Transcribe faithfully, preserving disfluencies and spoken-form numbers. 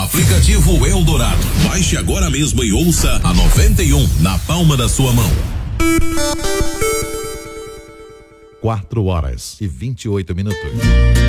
Aplicativo Eldorado. Baixe agora mesmo e ouça a noventa e um na palma da sua mão. Quatro horas e vinte e oito minutos.